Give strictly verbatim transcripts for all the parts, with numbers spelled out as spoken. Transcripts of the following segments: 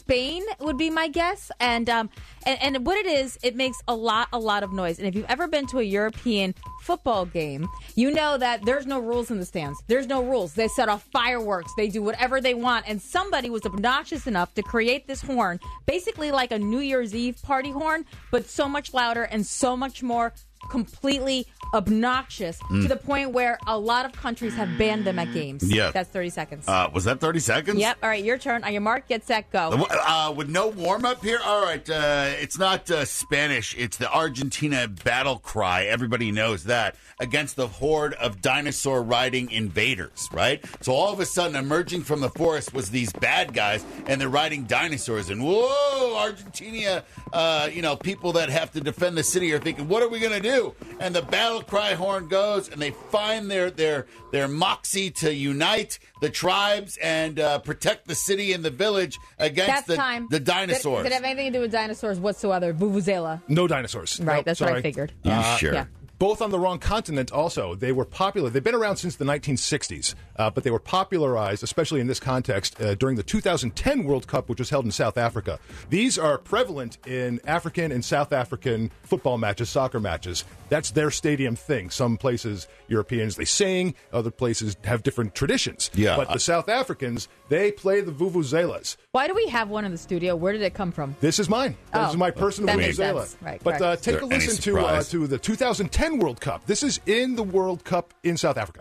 Spain would be my guess. And, um, and and what it is, it makes a lot, a lot of noise. And if you've ever been to a European football game, you know that there's no rules in the stands. There's no rules. They set off fireworks. They do whatever they want. And somebody was obnoxious enough to create this horn, basically like a New Year's Eve party horn, but so much louder and so much more completely obnoxious mm. to the point where a lot of countries have banned them at games. Yeah. That's thirty seconds. Uh, was that thirty seconds? Yep. All right, your turn. On your mark, get set, go. Uh, with no warm-up here? All right, uh, it's not uh, Spanish. It's the Argentina battle cry. Everybody knows that. Against the horde of dinosaur-riding invaders, right? So all of a sudden, emerging from the forest was these bad guys, and they're riding dinosaurs. And whoa, Argentina, uh, you know, people that have to defend the city are thinking, what are we going to do? And the battle cry horn goes, and they find their their their moxie to unite the tribes and uh, protect the city and the village against That's the, time. the dinosaurs. Did, did it have anything to do with dinosaurs whatsoever? Vuvuzela. No dinosaurs. Right, Nope, that's sorry. what I figured. You Uh, sure? Yeah. Both on the wrong continent also. They were popular. They've been around since the nineteen sixties, uh, but they were popularized, especially in this context, uh, during the two thousand ten World Cup, which was held in South Africa. These are prevalent in African and South African football matches, soccer matches. That's their stadium thing. Some places, Europeans, they sing. Other places have different traditions. Yeah. But the South Africans, they play the vuvuzelas. Why do we have one in the studio? Where did it come from? This is mine. This Oh, is my personal that makes vuvuzela. sense. Right, but uh, correct. take Is a there any listen to uh, surprise? to the two thousand ten World Cup. This is in the World Cup in South Africa.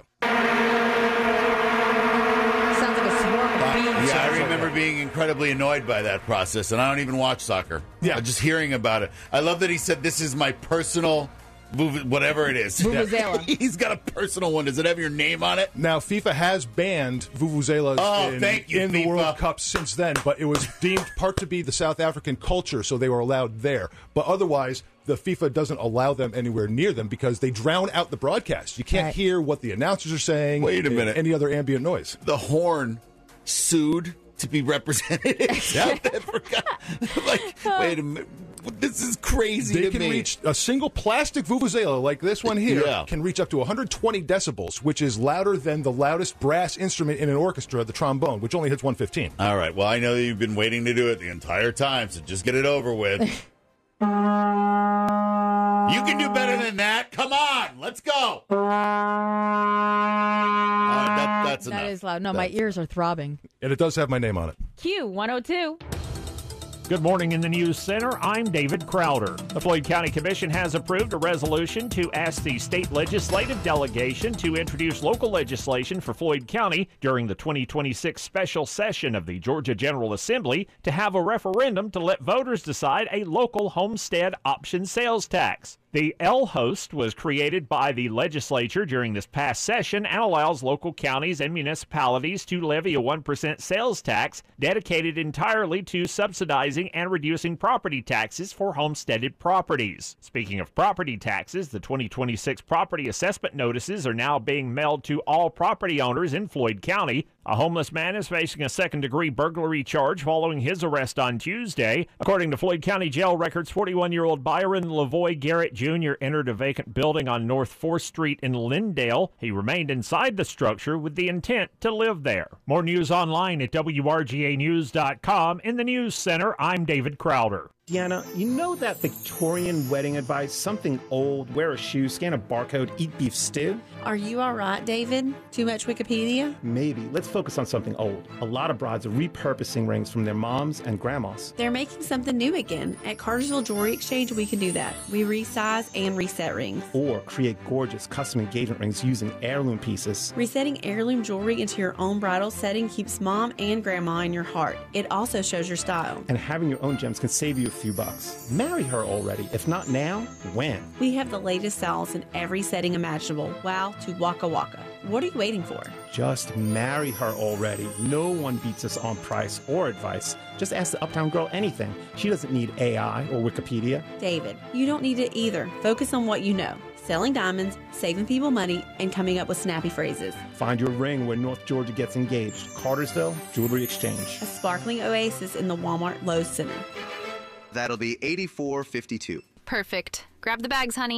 Sounds like a swarm of bees. Yeah, I remember being incredibly annoyed by that process, and I don't even watch soccer. Yeah. Uh, just hearing about it. I love that he said, this is my personal, vuv- whatever it is. Vuvuzela. He's got a personal one. Does it have your name on it? Now, FIFA has banned vuvuzelas Oh, in, thank you, in the FIFA. World Cup since then, but it was deemed part to be the South African culture, so they were allowed there. But otherwise, the FIFA doesn't allow them anywhere near them because they drown out the broadcast. You can't Right. hear what the announcers are saying. Wait a and minute. Any other ambient noise. The horn sued to be represented in South Africa. Like, wait a minute. This is crazy They to can me. reach a single plastic vuvuzela like this one here Yeah. can reach up to one hundred twenty decibels, which is louder than the loudest brass instrument in an orchestra, the trombone, which only hits one fifteen. All right. Well, I know that you've been waiting to do it the entire time, so just get it over with. You can do better than that. Come on. Let's go. All right, that, that's enough. That is loud. No, my That's- ears are throbbing. And it does have my name on it. Q one oh two. Good morning in the News Center. I'm David Crowder. The Floyd County Commission has approved a resolution to ask the state legislative delegation to introduce local legislation for Floyd County during the twenty twenty-six special session of the Georgia General Assembly to have a referendum to let voters decide a local homestead option sales tax. The L-Host was created by the legislature during this past session and allows local counties and municipalities to levy a one percent sales tax dedicated entirely to subsidizing and reducing property taxes for homesteaded properties. Speaking of property taxes, the twenty twenty-six property assessment notices are now being mailed to all property owners in Floyd County. A homeless man is facing a second-degree burglary charge following his arrest on Tuesday. According to Floyd County Jail records, forty-one-year-old Byron Lavoy Garrett Junior entered a vacant building on North fourth Street in Lindale. He remained inside the structure with the intent to live there. More news online at W R G A news dot com. In the News Center, I'm David Crowder. Deanna, you know that Victorian wedding advice, something old, wear a shoe, scan a barcode, eat beef stew? Are you all right, David? Too much Wikipedia? Maybe. Let's focus on something old. A lot of brides are repurposing rings from their moms and grandmas. They're making something new again. At Cartersville Jewelry Exchange, we can do that. We resize and reset rings. Or create gorgeous custom engagement rings using heirloom pieces. Resetting heirloom jewelry into your own bridal setting keeps mom and grandma in your heart. It also shows your style. And having your own gems can save you a few bucks. Marry her already. If not now, when? We have the latest styles in every setting imaginable. Wow to Waka Waka. What are you waiting for? Just marry her already. No one beats us on price or advice. Just ask the Uptown Girl anything. She doesn't need A I or Wikipedia. David, you don't need it either. Focus on what you know. Selling diamonds, saving people money, and coming up with snappy phrases. Find your ring where North Georgia gets engaged. Cartersville Jewelry Exchange. A sparkling oasis in the Walmart Lowe's Center. That'll be eighty-four fifty-two. Perfect. Grab the bags, honey.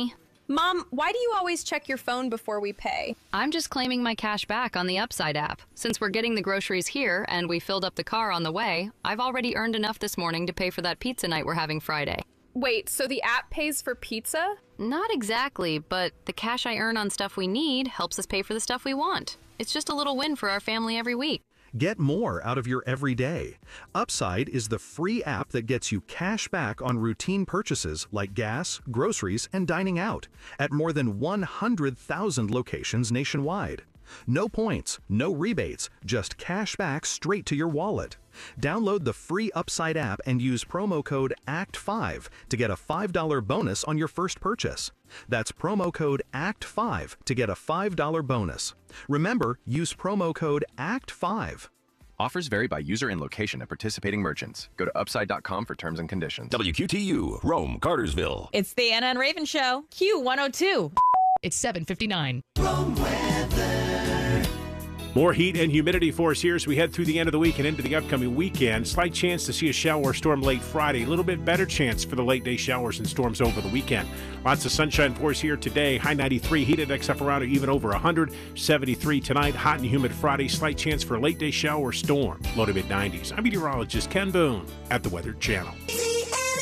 Mom, why do you always check your phone before we pay? I'm just claiming my cash back on the Upside app. Since we're getting the groceries here and we filled up the car on the way, I've already earned enough this morning to pay for that pizza night we're having Friday. Wait, so the app pays for pizza? Not exactly, but the cash I earn on stuff we need helps us pay for the stuff we want. It's just a little win for our family every week. Get more out of your everyday. Upside is the free app that gets you cash back on routine purchases like gas, groceries, and dining out at more than one hundred thousand locations nationwide. No points, no rebates, just cash back straight to your wallet. Download the free Upside app and use promo code A C T five to get a five dollar bonus on your first purchase. That's promo code A C T five to get a five dollar bonus. Remember, use promo code A C T five. Offers vary by user and location at participating merchants. Go to upside dot com for terms and conditions. W Q T U, Rome, Cartersville. It's the Anna and Raven Show. Q one oh two. It's seven fifty-nine. Rome weather. More heat and humidity for us here as we head through the end of the week and into the upcoming weekend. Slight chance to see a shower or storm late Friday. A little bit better chance for the late day showers and storms over the weekend. Lots of sunshine for us here today. High ninety-three, heat index up around or even over one hundred. seventy-three tonight. Hot and humid Friday. Slight chance for a late day shower or storm. Low to mid nineties. I'm meteorologist Ken Boone at the Weather Channel.